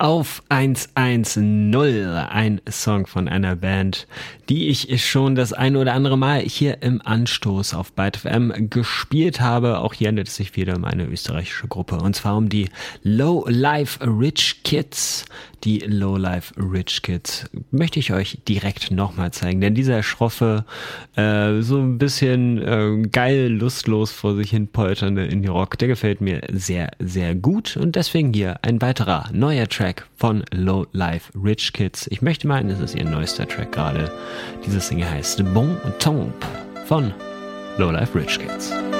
Auf 110, ein Song von einer Band, die ich schon das ein oder andere Mal hier im Anstoß auf Byte FM gespielt habe. Auch hier handelt es sich wieder um eine österreichische Gruppe, und zwar um die Low Life Rich Kids. Die Low Life Rich Kids möchte ich euch direkt nochmal zeigen, denn dieser schroffe, so ein bisschen geil, lustlos vor sich hin polternde Indie-Rock, der gefällt mir sehr, sehr gut, und deswegen hier ein weiterer neuer Track von Low Life Rich Kids. Ich möchte meinen, es ist ihr neuester Track gerade. Dieses Ding heißt Bon Temps von Low Life Rich Kids.